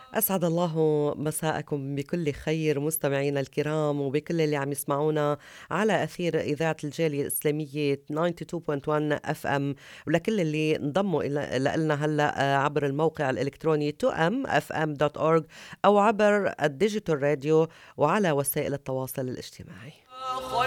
أسعد الله مساءكم بكل خير مستمعينا الكرام وبكل اللي عم يسمعونا على أثير إذاعة الجالية الإسلامية 92.1 اف ام، ولكل اللي انضموا لنا هلا عبر الموقع الإلكتروني 2mfm.org أو عبر الديجيتال راديو وعلى وسائل التواصل الاجتماعي.